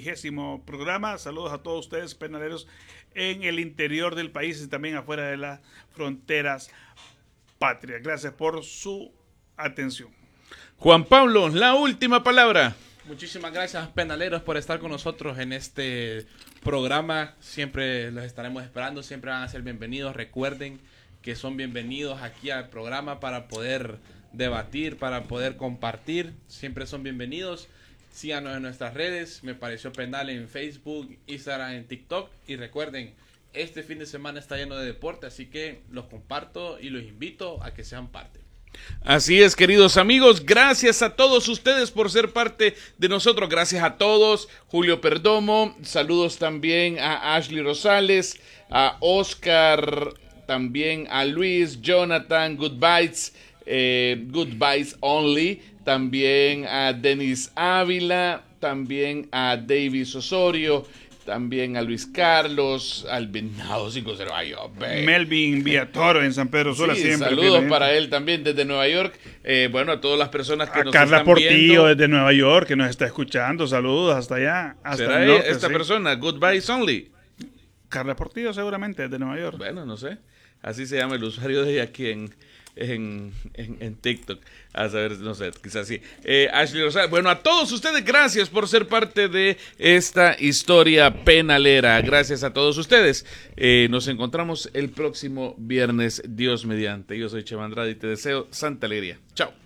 20º programa. Saludos a todos ustedes, penaleros, en el interior del país y también afuera de las fronteras patrias. Gracias por su atención. Juan Pablo, la última palabra. Muchísimas gracias, penaleros, por estar con nosotros en este programa. Siempre los estaremos esperando, siempre van a ser bienvenidos. Recuerden que son bienvenidos aquí al programa para poder debatir, para poder compartir. Siempre son bienvenidos. Síganos en nuestras redes. Me pareció penal en Facebook, Instagram, en TikTok. Y recuerden, este fin de semana está lleno de deporte, así que los comparto y los invito a que sean parte. Así es, queridos amigos, gracias a todos ustedes por ser parte de nosotros, gracias a todos, Julio Perdomo, saludos también a Ashley Rosales, a Oscar, también a Luis, Jonathan, Goodbyes, Goodbyes Only, también a Denis Ávila, también a Davis Osorio, también a Luis Carlos, al Venado 508, Melvin Villatoro en San Pedro Sula, sí, siempre. Saludos para él también desde Nueva York. Bueno, a todas las personas que a nos Carla están Portillo viendo. desde Nueva York, que nos está escuchando. Saludos hasta allá. Hasta ¿Será el norte, esta sí. persona? Goodbyes Only. Carla Portillo seguramente desde Nueva York. Bueno, no sé. Así se llama el usuario de ella aquí en TikTok. A saber, no sé, quizás sí. Ashley Rosales. Bueno, a todos ustedes, gracias por ser parte de esta historia penalera. Gracias a todos ustedes. Nos encontramos el próximo viernes, Dios mediante. Yo soy Chema Andrade y te deseo santa alegría. Chao.